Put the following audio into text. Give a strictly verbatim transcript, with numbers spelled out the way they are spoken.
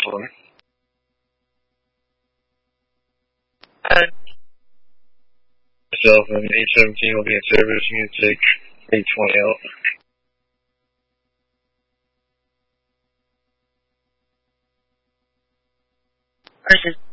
one. Uh, Myself and eight seventeen will be in service. You need to take eight twenty out. versus